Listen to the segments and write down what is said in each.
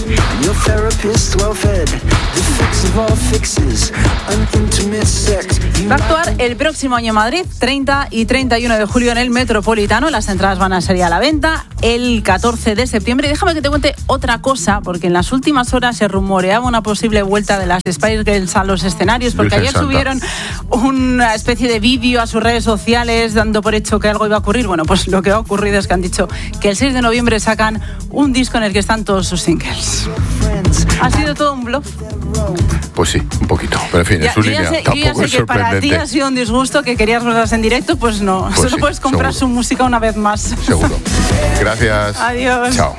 Your therapist, well-fed, the fix of all fixes, an intimate sex. Va a actuar el próximo año en Madrid, 30 y 31 de julio en el Metropolitano. Las entradas van a salir a la venta el 14 de septiembre. Y déjame que te cuente otra cosa, porque en las últimas horas se rumoreaba una posible vuelta de las Spice Girls a los escenarios, porque ayer subieron una especie de vídeo a sus redes sociales dando por hecho que algo iba a ocurrir. Bueno, pues lo que ha ocurrido es que han dicho que el 6 de noviembre sacan un disco en el que están todos sus singles. ¿Ha sido todo un bluff? Pues sí, un poquito. Pero en fin, en su línea tampoco es sorprendente. Para ti ha sido un disgusto que querías verlas en directo, pues no. Pues solo sí, puedes comprar seguro. su música una vez más. Seguro. Gracias. Adiós. Chao.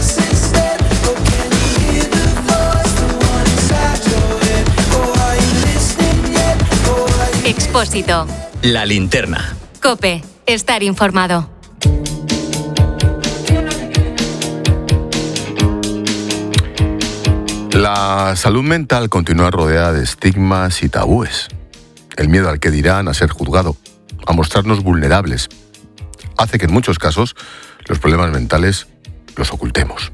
Expósito. La linterna. COPE. Estar informado. La salud mental continúa rodeada de estigmas y tabúes. El miedo al que dirán, a ser juzgado, a mostrarnos vulnerables, hace que en muchos casos los problemas mentales los ocultemos.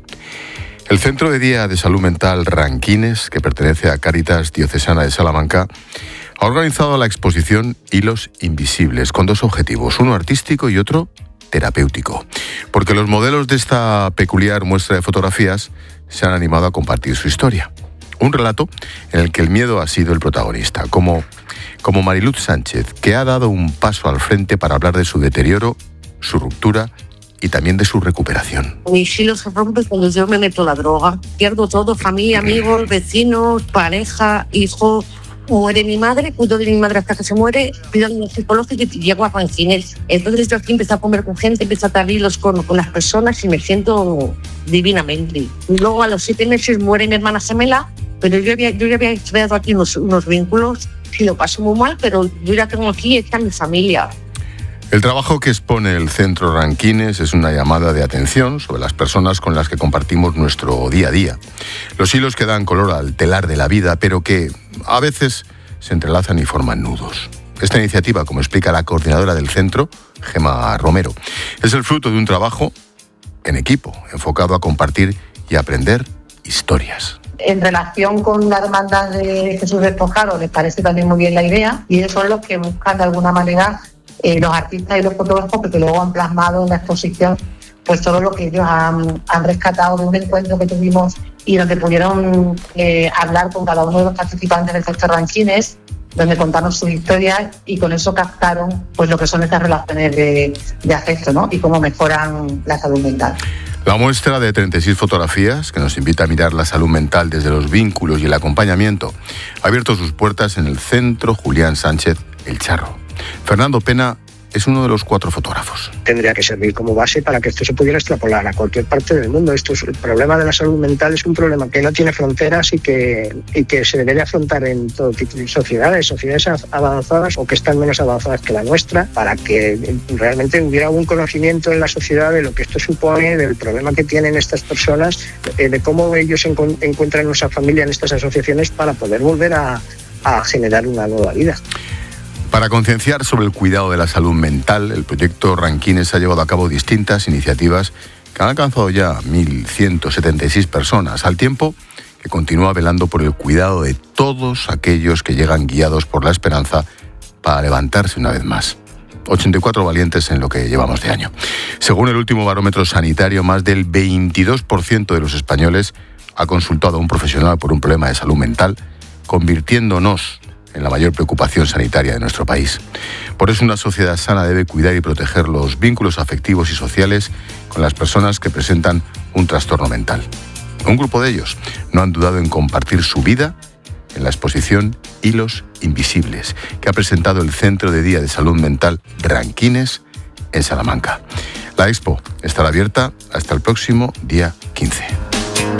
El Centro de Día de Salud Mental Ranquines, que pertenece a Cáritas Diocesana de Salamanca, ha organizado la exposición Hilos Invisibles, con dos objetivos, uno artístico y otro terapéutico. Porque los modelos de esta peculiar muestra de fotografías se han animado a compartir su historia. Un relato en el que el miedo ha sido el protagonista, como Mariluz Sánchez, que ha dado un paso al frente para hablar de su deterioro, su ruptura y también de su recuperación. Mis hilos se rompen cuando yo me meto la droga. Pierdo todo, familia, amigos, vecinos, pareja, hijos. Muere mi madre, cuido de mi madre hasta que se muere, pido ayuda psicológica y llego a Ranquines. Entonces yo aquí empecé a comer con gente, empecé a dar hilos con las personas y me siento divinamente. Y luego a los 7 meses muere mi hermana gemela, pero yo ya había creado aquí unos vínculos y lo paso muy mal, pero yo ya tengo aquí, está mi familia. El trabajo que expone el Centro Ranquines es una llamada de atención sobre las personas con las que compartimos nuestro día a día. Los hilos que dan color al telar de la vida, pero que a veces se entrelazan y forman nudos. Esta iniciativa, como explica la coordinadora del centro, Gemma Romero, es el fruto de un trabajo en equipo, enfocado a compartir y aprender historias. En relación con la hermandad de Jesús Despojado, les parece también muy bien la idea y ellos son los que buscan de alguna manera los artistas y los fotógrafos, porque luego han plasmado en la exposición pues todo lo que ellos han rescatado de un encuentro que tuvimos y donde pudieron hablar con cada uno de los participantes del Centro Ranquines, donde contaron sus historias y con eso captaron pues lo que son estas relaciones de afecto, ¿no? Y cómo mejoran la salud mental. La muestra de 36 fotografías, que nos invita a mirar la salud mental desde los vínculos y el acompañamiento, ha abierto sus puertas en el Centro Julián Sánchez El Charro. Fernando Pena es uno de los 4 fotógrafos. Tendría que servir como base para que esto se pudiera extrapolar a cualquier parte del mundo. El problema de la salud mental es un problema que no tiene fronteras y que se debería afrontar en todo tipo de sociedades avanzadas o que están menos avanzadas que la nuestra, para que realmente hubiera un conocimiento en la sociedad de lo que esto supone, del problema que tienen estas personas, de cómo ellos encuentran nuestra familia en estas asociaciones para poder volver a generar una nueva vida. Para concienciar sobre el cuidado de la salud mental, el proyecto Ranquines ha llevado a cabo distintas iniciativas que han alcanzado ya 1.176 personas, al tiempo que continúa velando por el cuidado de todos aquellos que llegan guiados por la esperanza para levantarse una vez más. 84 valientes en lo que llevamos de año. Según el último barómetro sanitario, más del 22% de los españoles ha consultado a un profesional por un problema de salud mental, convirtiéndonos en la mayor preocupación sanitaria de nuestro país. Por eso una sociedad sana debe cuidar y proteger los vínculos afectivos y sociales con las personas que presentan un trastorno mental. Un grupo de ellos no han dudado en compartir su vida en la exposición Hilos Invisibles, que ha presentado el Centro de Día de Salud Mental Ranquines en Salamanca. La expo estará abierta hasta el próximo día 15.